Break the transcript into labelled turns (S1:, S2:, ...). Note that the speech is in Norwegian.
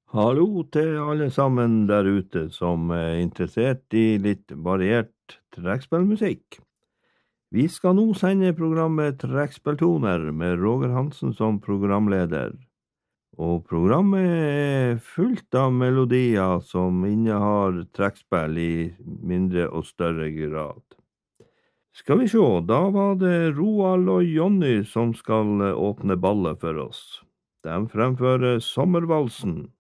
S1: Hallo til alle sammen der ute som er interessert i litt variert trekkspillmusikk. Vi skal nå sende programmet Trekkspilltoner med Roger Hansen som programleder. Og programmet er fullt av melodier som innehar trekkspill i mindre og større grad. Skal vi se, da var det Roald og Jonny som skal åpne ballet for oss. De fremfører Sommervalsen.